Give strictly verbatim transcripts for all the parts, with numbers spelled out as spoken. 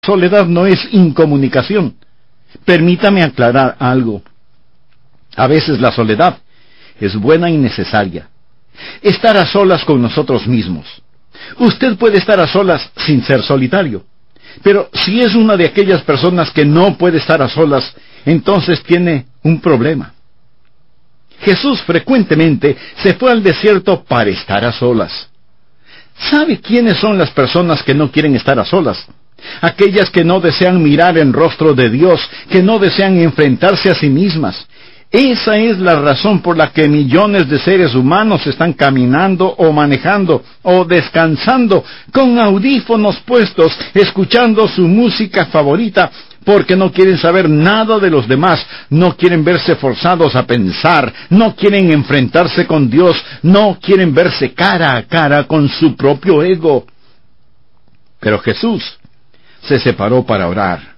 Soledad no es incomunicación. Permítame aclarar algo. A veces la soledad es buena y necesaria. Estar a solas con nosotros mismos. Usted puede estar a solas sin ser solitario. Pero si es una de aquellas personas que no puede estar a solas, entonces tiene un problema. Jesús frecuentemente se fue al desierto para estar a solas. ¿Sabe quiénes son las personas que no quieren estar a solas? Aquellas que no desean mirar en rostro de Dios, que no desean enfrentarse a sí mismas. Esa es la razón por la que millones de seres humanos están caminando o manejando o descansando con audífonos puestos, escuchando su música favorita, porque no quieren saber nada de los demás, no quieren verse forzados a pensar, no quieren enfrentarse con Dios, no quieren verse cara a cara con su propio ego. Pero Jesús se separó para orar.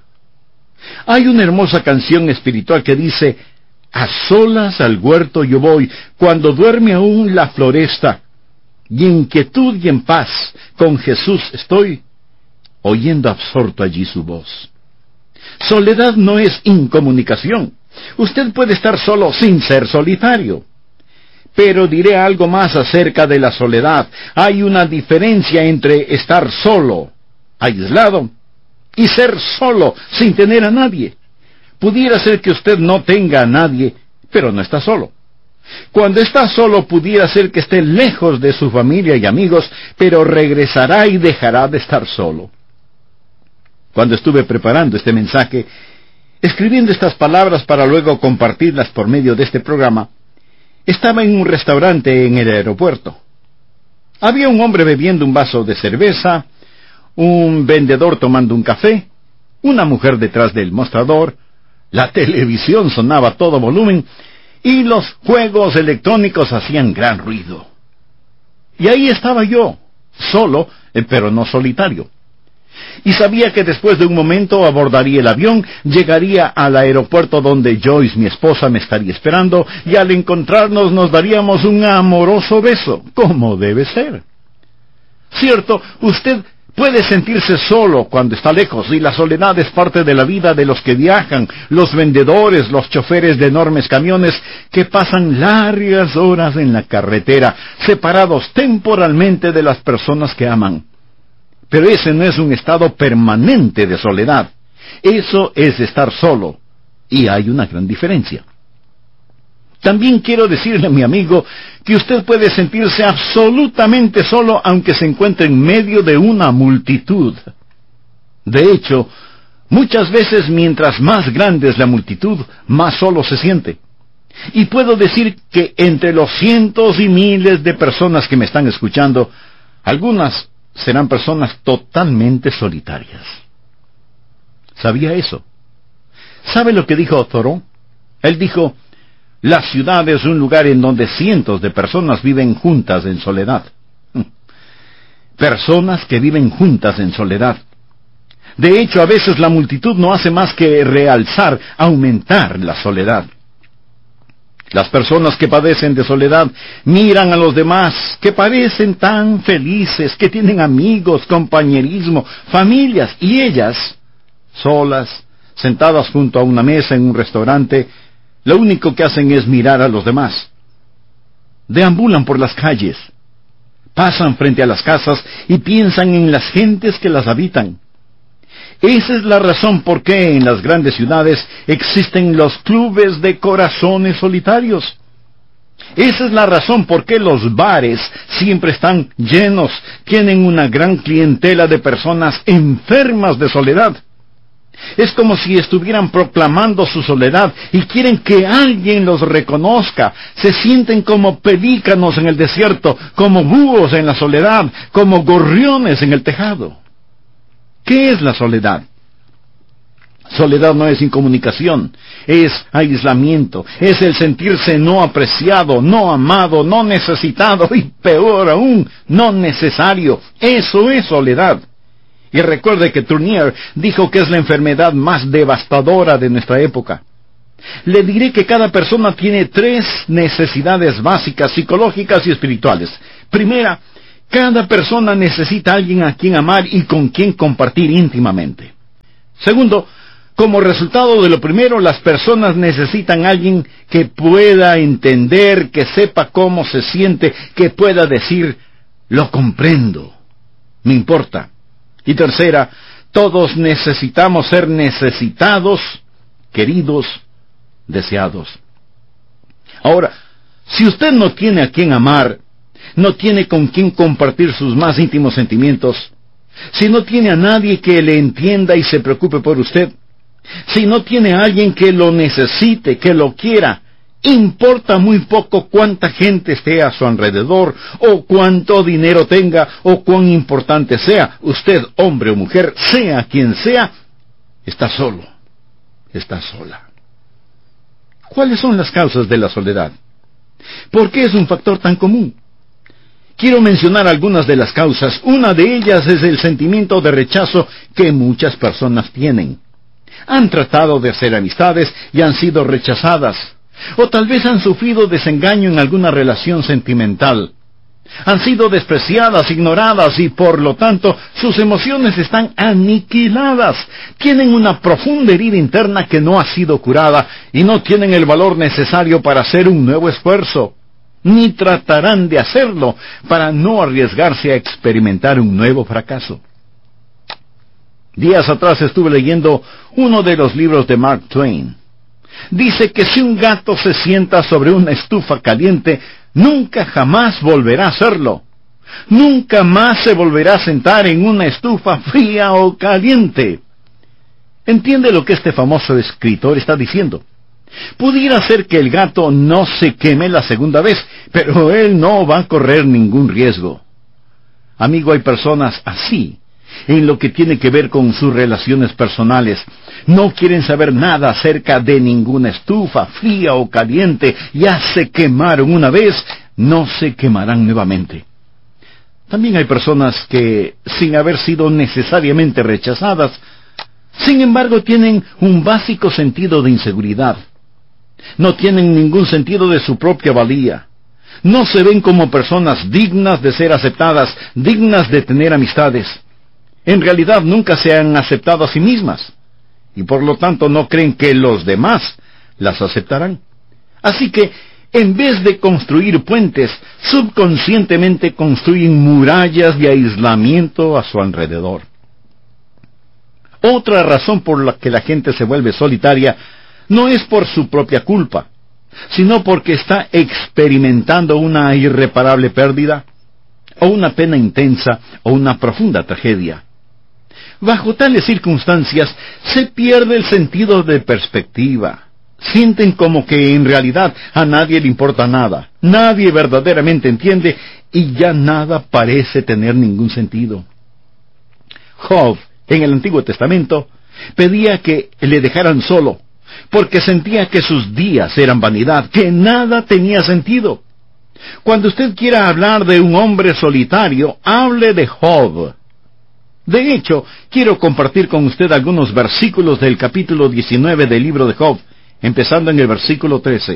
Hay una hermosa canción espiritual que dice: a solas al huerto yo voy, cuando duerme aún la floresta, y en quietud y en paz con Jesús estoy, oyendo absorto allí su voz. Soledad no es incomunicación. Usted puede estar solo sin ser solitario. Pero diré algo más acerca de la soledad. Hay una diferencia entre estar solo, aislado, y ser solo, sin tener a nadie. Pudiera ser que usted no tenga a nadie, pero no está solo. Cuando está solo, pudiera ser que esté lejos de su familia y amigos, pero regresará y dejará de estar solo. Cuando estuve preparando este mensaje, escribiendo estas palabras para luego compartirlas por medio de este programa, estaba en un restaurante en el aeropuerto. Había un hombre bebiendo un vaso de cerveza, un vendedor tomando un café, una mujer detrás del mostrador, la televisión sonaba a todo volumen y los juegos electrónicos hacían gran ruido. Y ahí estaba yo, solo, pero no solitario. Y sabía que después de un momento abordaría el avión, llegaría al aeropuerto donde Joyce, mi esposa, me estaría esperando, y al encontrarnos nos daríamos un amoroso beso, como debe ser. Cierto, usted puede sentirse solo cuando está lejos, y la soledad es parte de la vida de los que viajan, los vendedores, los choferes de enormes camiones que pasan largas horas en la carretera, separados temporalmente de las personas que aman. Pero ese no es un estado permanente de soledad. Eso es estar solo, y hay una gran diferencia. También quiero decirle, mi amigo, que usted puede sentirse absolutamente solo aunque se encuentre en medio de una multitud. De hecho, muchas veces mientras más grande es la multitud, más solo se siente. Y puedo decir que entre los cientos y miles de personas que me están escuchando, algunas serán personas totalmente solitarias. ¿Sabía eso? ¿Sabe lo que dijo Thoreau? Él dijo: la ciudad es un lugar en donde cientos de personas viven juntas en soledad. Personas que viven juntas en soledad. De hecho, a veces la multitud no hace más que realzar, aumentar la soledad. Las personas que padecen de soledad miran a los demás, que parecen tan felices, que tienen amigos, compañerismo, familias, y ellas, solas, sentadas junto a una mesa en un restaurante, lo único que hacen es mirar a los demás. Deambulan por las calles, pasan frente a las casas y piensan en las gentes que las habitan. Esa es la razón por qué en las grandes ciudades existen los clubes de corazones solitarios. Esa es la razón por qué los bares siempre están llenos, tienen una gran clientela de personas enfermas de soledad. Es como si estuvieran proclamando su soledad y quieren que alguien los reconozca. Se sienten como pelícanos en el desierto, como búhos en la soledad, como gorriones en el tejado. ¿Qué es la soledad? Soledad no es incomunicación, es aislamiento, es el sentirse no apreciado, no amado, no necesitado y peor aún, no necesario. Eso es soledad. Y recuerde que Tournier dijo que es la enfermedad más devastadora de nuestra época. Le diré que cada persona tiene tres necesidades básicas, psicológicas y espirituales. Primera, cada persona necesita a alguien a quien amar y con quien compartir íntimamente. Segundo, como resultado de lo primero, las personas necesitan a alguien que pueda entender, que sepa cómo se siente, que pueda decir, lo comprendo, me importa. Y tercera, todos necesitamos ser necesitados, queridos, deseados. Ahora, si usted no tiene a quien amar, no tiene con quien compartir sus más íntimos sentimientos, si no tiene a nadie que le entienda y se preocupe por usted, si no tiene a alguien que lo necesite, que lo quiera, importa muy poco cuánta gente esté a su alrededor, o cuánto dinero tenga, o cuán importante sea, usted, hombre o mujer, sea quien sea, está solo, está sola. ¿Cuáles son las causas de la soledad? ¿Por qué es un factor tan común? Quiero mencionar algunas de las causas. Una de ellas es el sentimiento de rechazo que muchas personas tienen. Han tratado de hacer amistades y han sido rechazadas. O tal vez han sufrido desengaño en alguna relación sentimental. Han sido despreciadas, ignoradas y por lo tanto sus emociones están aniquiladas. Tienen una profunda herida interna que no ha sido curada y no tienen el valor necesario para hacer un nuevo esfuerzo. Ni tratarán de hacerlo para no arriesgarse a experimentar un nuevo fracaso. Días atrás estuve leyendo uno de los libros de Mark Twain. Dice que si un gato se sienta sobre una estufa caliente, nunca jamás volverá a hacerlo. Nunca más se volverá a sentar en una estufa fría o caliente. ¿Entiende lo que este famoso escritor está diciendo? Pudiera ser que el gato no se queme la segunda vez, pero él no va a correr ningún riesgo. Amigo, hay personas así en lo que tiene que ver con sus relaciones personales. No quieren saber nada acerca de ninguna estufa, fría o caliente. Ya se quemaron una vez, no se quemarán nuevamente. También hay personas que, sin haber sido necesariamente rechazadas, sin embargo tienen un básico sentido de inseguridad. No tienen ningún sentido de su propia valía. No se ven como personas dignas de ser aceptadas, dignas de tener amistades. En realidad nunca se han aceptado a sí mismas, y por lo tanto no creen que los demás las aceptarán. Así que, en vez de construir puentes, subconscientemente construyen murallas de aislamiento a su alrededor. Otra razón por la que la gente se vuelve solitaria no es por su propia culpa, sino porque está experimentando una irreparable pérdida, o una pena intensa, o una profunda tragedia. Bajo tales circunstancias, se pierde el sentido de perspectiva. Sienten como que en realidad a nadie le importa nada, nadie verdaderamente entiende, y ya nada parece tener ningún sentido. Job, en el Antiguo Testamento, pedía que le dejaran solo, porque sentía que sus días eran vanidad, que nada tenía sentido. Cuando usted quiera hablar de un hombre solitario, hable de Job. De hecho, quiero compartir con usted algunos versículos del capítulo diecinueve del libro de Job, empezando en el versículo trece.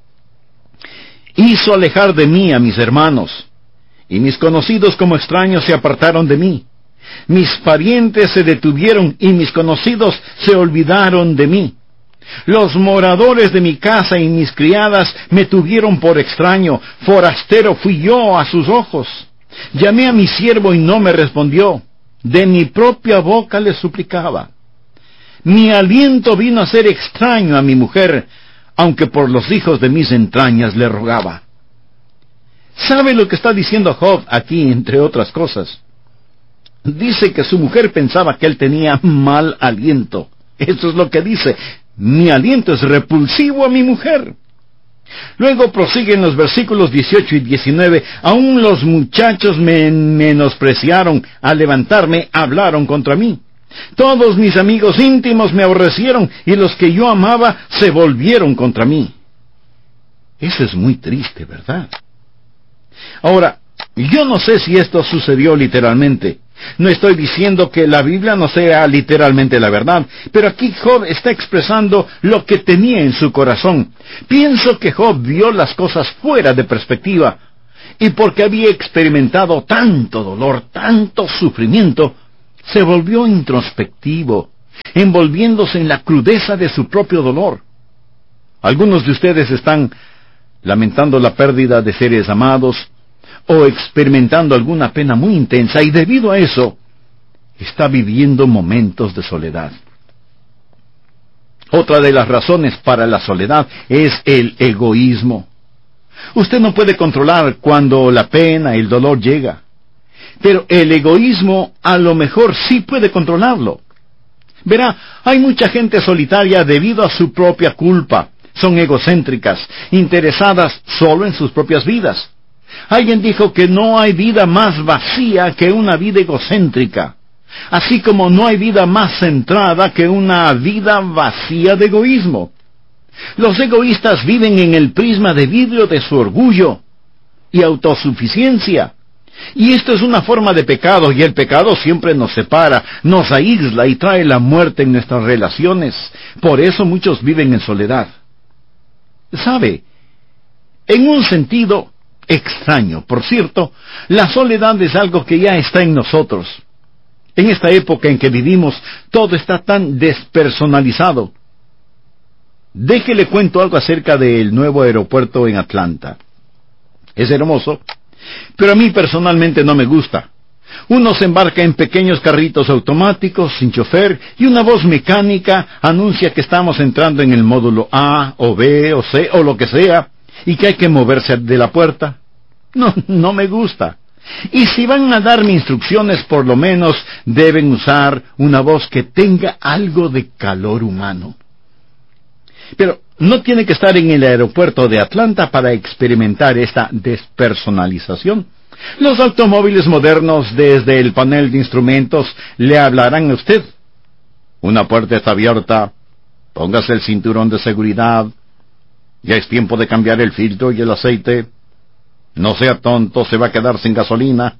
Hizo alejar de mí a mis hermanos, y mis conocidos como extraños se apartaron de mí. Mis parientes se detuvieron, y mis conocidos se olvidaron de mí. Los moradores de mi casa y mis criadas me tuvieron por extraño, forastero fui yo a sus ojos. Llamé a mi siervo y no me respondió. De mi propia boca le suplicaba. Mi aliento vino a ser extraño a mi mujer, aunque por los hijos de mis entrañas le rogaba. ¿Sabe lo que está diciendo Job aquí, entre otras cosas? Dice que su mujer pensaba que él tenía mal aliento. Eso es lo que dice. Mi aliento es repulsivo a mi mujer. Luego prosiguen los versículos dieciocho y diecinueve. Aún los muchachos me menospreciaron. Al levantarme, hablaron contra mí. Todos mis amigos íntimos me aborrecieron, y los que yo amaba se volvieron contra mí. Eso es muy triste, ¿verdad? Ahora, yo no sé si esto sucedió literalmente. No estoy diciendo que la Biblia no sea literalmente la verdad, pero aquí Job está expresando lo que tenía en su corazón. Pienso que Job vio las cosas fuera de perspectiva, y porque había experimentado tanto dolor, tanto sufrimiento, se volvió introspectivo, envolviéndose en la crudeza de su propio dolor. Algunos de ustedes están lamentando la pérdida de seres amados o experimentando alguna pena muy intensa y debido a eso está viviendo momentos de soledad. Otra de las razones para la soledad es el egoísmo. Usted no puede controlar cuando la pena, el dolor llega, pero el egoísmo a lo mejor sí puede controlarlo. Verá, hay mucha gente solitaria debido a su propia culpa. Son egocéntricas, interesadas solo en sus propias vidas. Alguien dijo que no hay vida más vacía que una vida egocéntrica, así como no hay vida más centrada que una vida vacía de egoísmo. Los egoístas viven en el prisma de vidrio de su orgullo y autosuficiencia. Y esto es una forma de pecado, y el pecado siempre nos separa, nos aísla y trae la muerte en nuestras relaciones. Por eso muchos viven en soledad. ¿Sabe? En un sentido extraño, por cierto, la soledad es algo que ya está en nosotros. En esta época en que vivimos, todo está tan despersonalizado. Déjele cuento algo acerca del nuevo aeropuerto en Atlanta. Es hermoso, pero a mí personalmente no me gusta. Uno se embarca en pequeños carritos automáticos, sin chofer, y una voz mecánica anuncia que estamos entrando en el módulo A, o B, o C, o lo que sea, y que hay que moverse de la puerta. No, no me gusta. Y si van a darme instrucciones, por lo menos deben usar una voz que tenga algo de calor humano. Pero no tiene que estar en el aeropuerto de Atlanta para experimentar esta despersonalización. Los automóviles modernos, desde el panel de instrumentos, le hablarán a usted. Una puerta está abierta, póngase el cinturón de seguridad, ya es tiempo de cambiar el filtro y el aceite, no sea tonto, se va a quedar sin gasolina,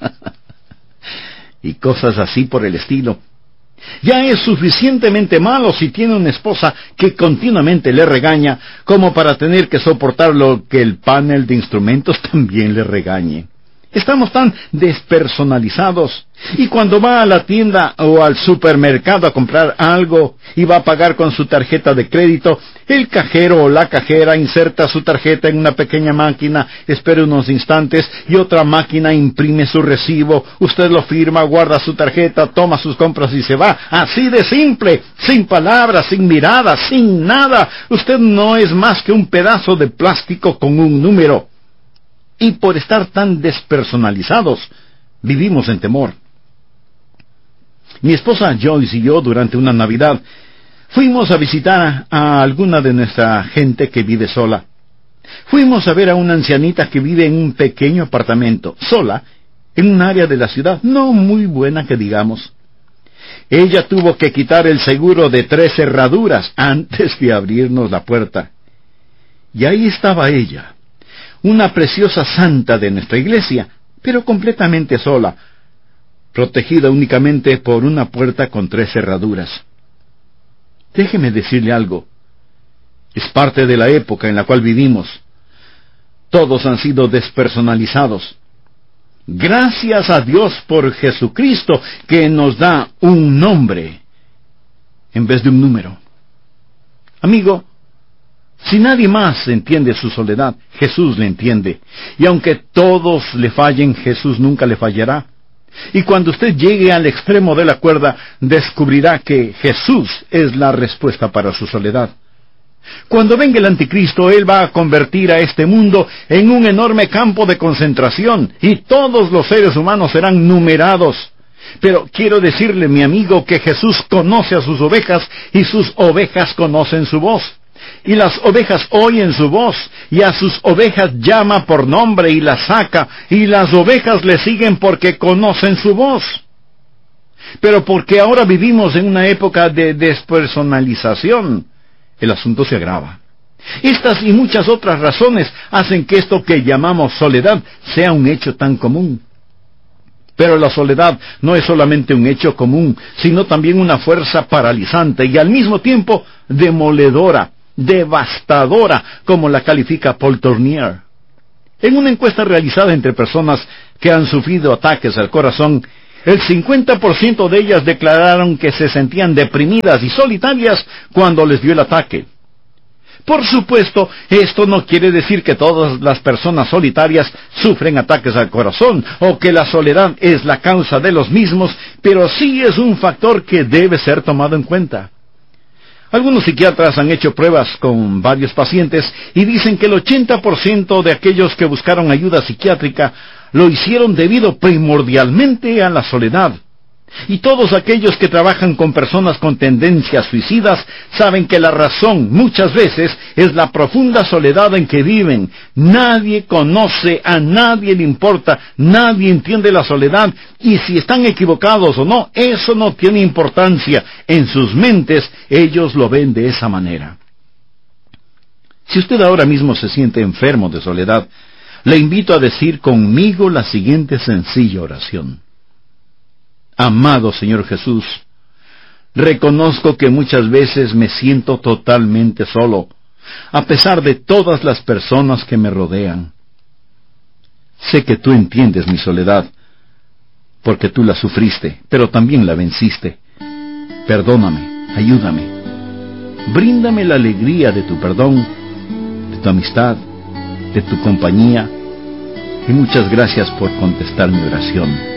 y cosas así por el estilo. Ya es suficientemente malo si tiene una esposa que continuamente le regaña, como para tener que soportar lo que el panel de instrumentos también le regañe. Estamos tan despersonalizados, y cuando va a la tienda o al supermercado a comprar algo y va a pagar con su tarjeta de crédito, el cajero o la cajera inserta su tarjeta en una pequeña máquina, espera unos instantes y otra máquina imprime su recibo, usted lo firma, guarda su tarjeta, toma sus compras y se va. Así de simple, sin palabras, sin miradas, sin nada. Usted no es más que un pedazo de plástico con un número. Y por estar tan despersonalizados, vivimos en temor. Mi esposa Joyce y yo, durante una Navidad, fuimos a visitar a alguna de nuestra gente que vive sola. Fuimos a ver a una ancianita que vive en un pequeño apartamento, sola, en un área de la ciudad, no muy buena que digamos. Ella tuvo que quitar el seguro de tres cerraduras antes de abrirnos la puerta. Y ahí estaba ella, una preciosa santa de nuestra iglesia, pero completamente sola, protegida únicamente por una puerta con tres cerraduras. Déjeme decirle algo. Es parte de la época en la cual vivimos. Todos han sido despersonalizados. Gracias a Dios por Jesucristo, que nos da un nombre en vez de un número. Amigo, si nadie más entiende su soledad, Jesús le entiende. Y aunque todos le fallen, Jesús nunca le fallará. Y cuando usted llegue al extremo de la cuerda, descubrirá que Jesús es la respuesta para su soledad. Cuando venga el anticristo, él va a convertir a este mundo en un enorme campo de concentración, y todos los seres humanos serán numerados. Pero quiero decirle, mi amigo, que Jesús conoce a sus ovejas, y sus ovejas conocen su voz. Y las ovejas oyen su voz, y a sus ovejas llama por nombre y las saca, y las ovejas le siguen porque conocen su voz. Pero porque ahora vivimos en una época de despersonalización, el asunto se agrava. Estas y muchas otras razones hacen que esto que llamamos soledad sea un hecho tan común. Pero la soledad no es solamente un hecho común, sino también una fuerza paralizante y al mismo tiempo demoledora, devastadora, como la califica Paul Tournier. En una encuesta realizada entre personas que han sufrido ataques al corazón, El cincuenta por ciento de ellas declararon que se sentían deprimidas y solitarias cuando les dio el ataque. Por supuesto, esto no quiere decir que todas las personas solitarias sufren ataques al corazón o que la soledad es la causa de los mismos, pero sí es un factor que debe ser tomado en cuenta. Algunos psiquiatras han hecho pruebas con varios pacientes y dicen que el ochenta por ciento de aquellos que buscaron ayuda psiquiátrica lo hicieron debido primordialmente a la soledad. Y todos aquellos que trabajan con personas con tendencias suicidas saben que la razón muchas veces es la profunda soledad en que viven. Nadie conoce, a nadie le importa, nadie entiende la soledad, y si están equivocados o no, eso no tiene importancia. En sus mentes ellos lo ven de esa manera. Si usted ahora mismo se siente enfermo de soledad, le invito a decir conmigo la siguiente sencilla oración. Amado Señor Jesús, reconozco que muchas veces me siento totalmente solo, a pesar de todas las personas que me rodean. Sé que tú entiendes mi soledad, porque tú la sufriste, pero también la venciste. Perdóname, ayúdame. Bríndame la alegría de tu perdón, de tu amistad, de tu compañía, y muchas gracias por contestar mi oración.